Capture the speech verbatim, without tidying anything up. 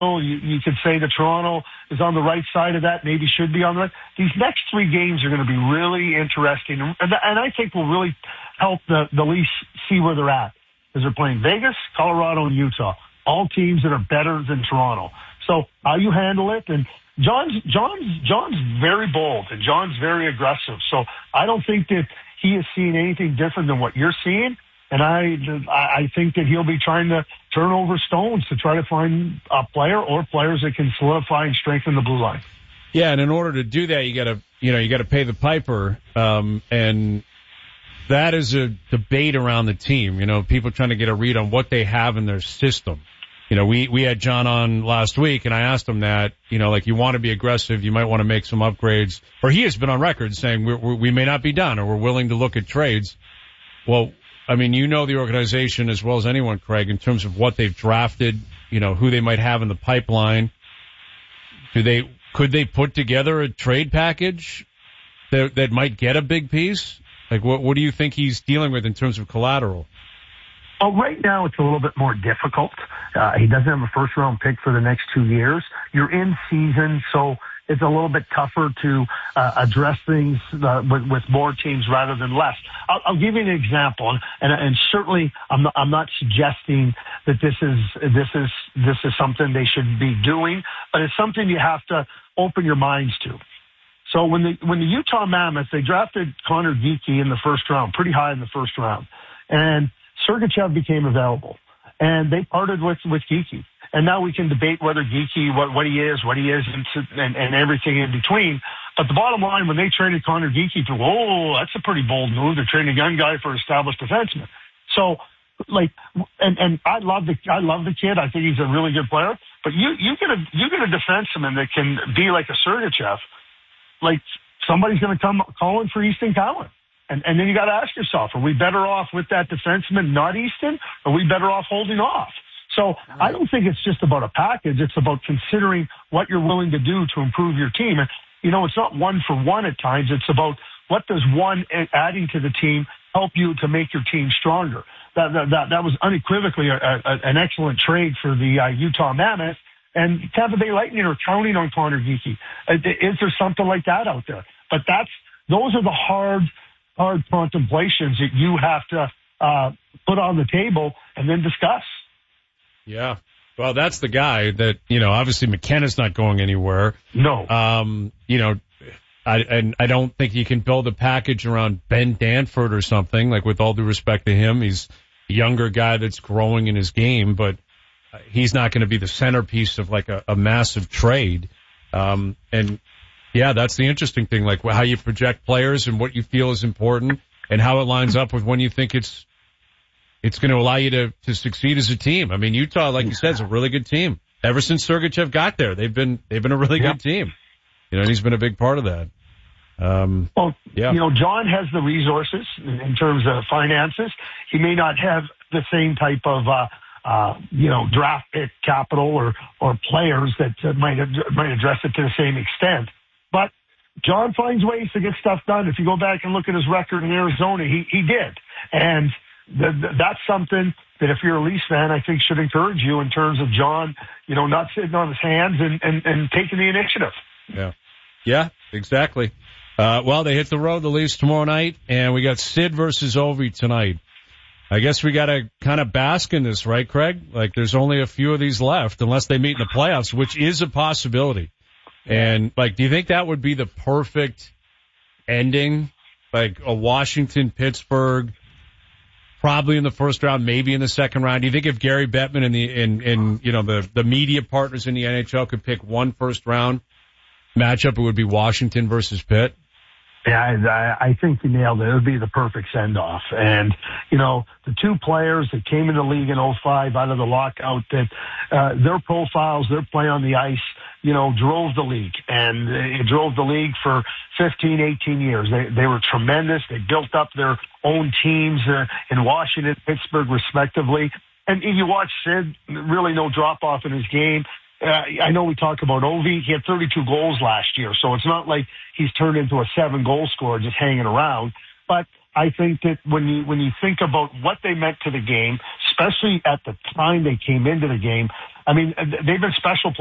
You, you could say that Toronto is on the right side of that, maybe should be on the right. These next three games are going to be really interesting, and, and I think will really help the, the Leafs see where they're at. Because they're playing Vegas, Colorado, and Utah, all teams that are better than Toronto. So how you handle it, and John's John's John's very bold, and John's very aggressive. So I don't think that he is seeing anything different than what you're seeing. And I, I think that he'll be trying to turn over stones to try to find a player or players that can solidify and strengthen the blue line. Yeah, and in order to do that, you got to, you know, you got to pay the piper, um, and that is a debate around the team. You know, people trying to get a read on what they have in their system. You know, we we had John on last week, and I asked him that. You know, like, you want to be aggressive, you might want to make some upgrades, or he has been on record saying we're, we're, we may not be done, or we're willing to look at trades. Well, I mean, you know the organization as well as anyone, Craig, in terms of what they've drafted, you know, who they might have in the pipeline. Do they, could they put together a trade package that, that might get a big piece? Like, what, what do you think he's dealing with in terms of collateral? Well, right now it's a little bit more difficult. Uh, he doesn't have a first round pick for the next two years. You're in season, so it's a little bit tougher to uh, address things uh, with, with more teams rather than less. I'll, I'll give you an example, and, and certainly I'm not, I'm not suggesting that this is this is this is something they should be doing, but it's something you have to open your minds to. So when the when the Utah Mammoth, they drafted Connor Geekie in the first round, pretty high in the first round, and Sergachev became available, and they parted with with Geekie. And now we can debate whether Geekie, what, what he is, what he isn't, and, and everything in between. But the bottom line, when they traded Connor Geekie for, oh, that's a pretty bold move. They're trading a young guy for established defenseman. So, like, and, and I love the, I love the kid. I think he's a really good player. But you, you get a, you get a defenseman that can be like a Sergachev. Like, somebody's going to come calling for Easton Cowan. And, and then you got to ask yourself, are we better off with that defenseman, not Easton? Or are we better off holding off? So I don't think it's just about a package. It's about considering what you're willing to do to improve your team. And, you know, it's not one for one at times. It's about what does one adding to the team help you to make your team stronger. That that, that, that was unequivocally a, a, an excellent trade for the uh, Utah Mammoth. And Tampa Bay Lightning are counting on Connor Geekie. Is there something like that out there? But that's those are the hard, hard contemplations that you have to uh, put on the table and then discuss. Yeah. Well, that's the guy that, you know, obviously McKenna's not going anywhere. No. Um, you know, I, and I don't think you can build a package around Ben Danford or something, like, with all due respect to him. He's a younger guy that's growing in his game, but he's not going to be the centerpiece of like a, a massive trade. Um, and yeah, that's the interesting thing, like how you project players and what you feel is important and how it lines up with when you think it's, It's going to allow you to, to succeed as a team. I mean, Utah, like you said, is a really good team. Ever since Sergachev got there, they've been they've been a really yep. good team. You know, and he's been a big part of that. Um, well, yeah. you know, John has the resources in terms of finances. He may not have the same type of, uh, uh, you know, draft pick capital or or players that uh, might might address it to the same extent. But John finds ways to get stuff done. If you go back and look at his record in Arizona, he he did, and that's something that if you're a Leafs fan, I think should encourage you in terms of John, you know, not sitting on his hands and, and, and taking the initiative. Yeah. Yeah, exactly. Uh, well, they hit the road, the Leafs, tomorrow night, and we got Sid versus Ovi tonight. I guess we got to kind of bask in this, right, Craig? Like, there's only a few of these left unless they meet in the playoffs, which is a possibility. And, like, do you think that would be the perfect ending? Like a Washington-Pittsburgh, probably in the first round, maybe in the second round. Do you think if Gary Bettman and the and, and you know the, the media partners in the N H L could pick one first round matchup, it would be Washington versus Pitt? Yeah, I, I think you nailed it. It would be the perfect send-off. And, you know, the two players that came in the league in oh five out of the lockout, that uh, their profiles, their play on the ice, you know, drove the league. And it drove the league for fifteen, eighteen years. They, they were tremendous. They built up their own teams uh, in Washington, Pittsburgh, respectively. And if you watch Sid, really no drop-off in his game. Uh, I know we talk about Ovi. He had thirty-two goals last year, so it's not like he's turned into a seven-goal scorer just hanging around. But I think that when you when you think about what they meant to the game, especially at the time they came into the game, I mean, they've been special